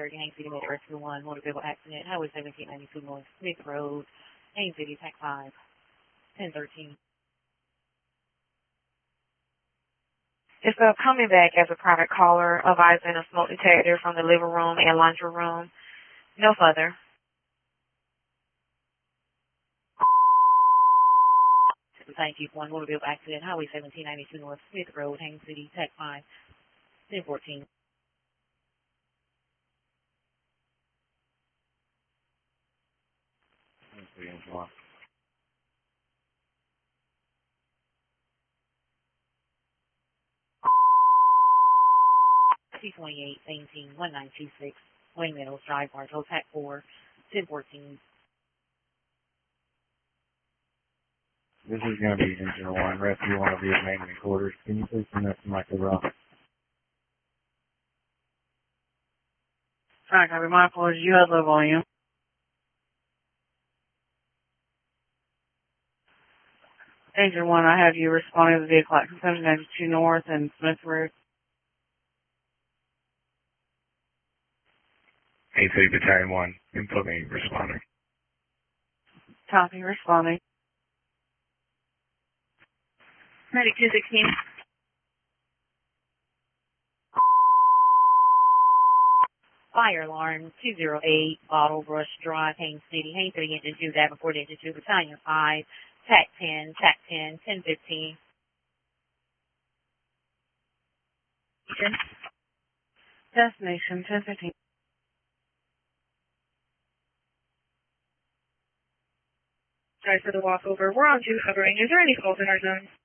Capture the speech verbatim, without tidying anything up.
thirty, Haines City, Med Rescue one, motor vehicle accident, Highway seventeen ninety-two North Smith Road, Haines City, Tac five, ten thirteen. It's uh, coming back as a private caller, advising a smoke detector from the living room and laundry room. No further. Thank you. One motor vehicle accident, Highway seventeen ninety-two North Smith Road, Haines City, Tac five, ten fourteen. T twenty-eight, eighteen, nineteen twenty-six, Wayne Meadows Drive, Bartow, Tac four, ten fourteen. This is going to be Engine one, Rescue one of the abandoned quarters. Can you please send that to Michael Ross? Sorry, copy. My apologies. You have low volume. Engine one, I have you responding to the vehicle at seven ninety-two North and Smith Road. Haines City Battalion one, input me, responding. Copy, responding. Medic two sixteen. Fire alarm two zero eight, Bottle Brush Drive, Haines City, Haines City, Engine two, Davenport, Engine two, Battalion five, Tac ten, Tac ten, ten fifteen. Destination, ten fifteen. Sorry for the walkover. We're on two hovering. Is there any fault in our zone?